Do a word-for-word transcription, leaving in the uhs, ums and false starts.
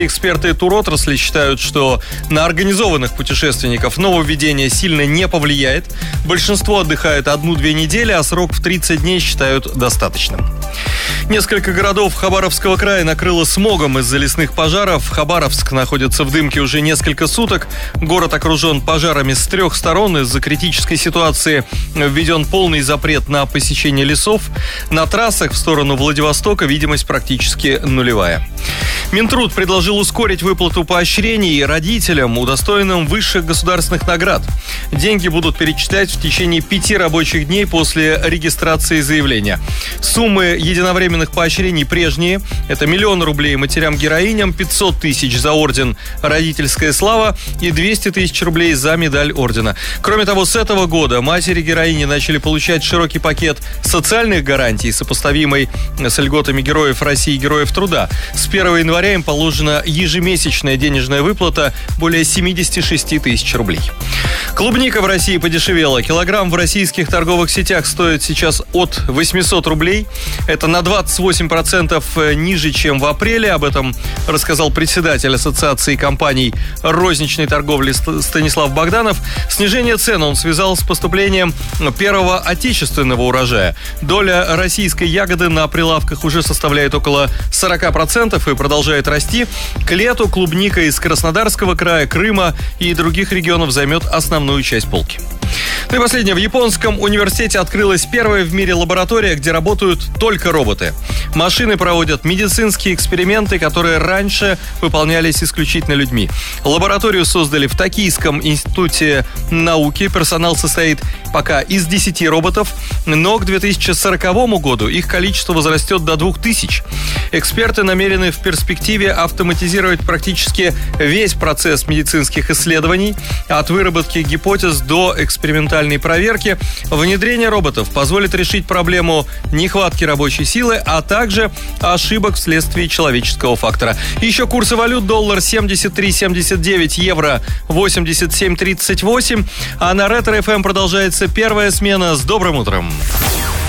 Эксперты туротрасли считают, что на организованных путешественников нововведение сильно не повлияет. Большинство отдыхает одну-две недели, а срок в тридцать дней считают достаточным. Несколько городов Хабаровского края накрыло смогом из-за лесных пожаров. Хабаровск находится в дымке уже несколько суток. Город окружен пожарами с трех сторон. Из-за критической ситуации введен полный запрет на посещение лесов. На трассах в сторону Владивостока видимость практически нулевая. Минтруд предложил ускорить выплату поощрений родителям, удостоенным высших государственных наград. Деньги будут перечислять в течение пяти рабочих дней после регистрации заявления. Суммы единовременных поощрений прежние. Это миллион рублей матерям-героиням, пятьсот тысяч за орден «Родительская слава» и двести тысяч рублей за медаль ордена. Кроме того, с этого года матери-героини начали получать широкий пакет социальных гарантий, сопоставимый с льготами героев России и героев труда. С первого января им положена ежемесячная денежная выплата более семьдесят шесть тысяч рублей. Клубника в России подешевела. Килограмм в российских торговых сетях стоит сейчас от восемьсот рублей. Это на двадцать восемь процентов ниже, чем в апреле. Об этом рассказал председатель Ассоциации компаний розничной торговли Станислав Богданов. Снижение цен он связал с поступлением первого отечественного урожая. Доля российской ягоды на прилавках уже составляет около сорок процентов и продолжает расти. К лету клубника из Краснодарского края, Крыма и других регионов займет основную часть полки. Ну и последнее. В японском университете открылась первая в мире лаборатория, где работают только роботы. Машины проводят медицинские эксперименты, которые раньше выполнялись исключительно людьми. Лабораторию создали в Токийском институте науки. Персонал состоит пока из десяти роботов, но к две тысячи сороковому году их количество возрастет до двух тысяч. Эксперты намерены в перспективе автоматизировать практически весь процесс медицинских исследований, от выработки гипотез до экспериментальной проверки. Внедрение роботов позволит решить проблему нехватки рабочей силы, а также ошибок вследствие человеческого фактора. Еще курсы валют: доллар семьдесят три семьдесят девять, евро восемьдесят семь тридцать восемь. А на Ретро эф эм продолжается первая смена. С добрым утром!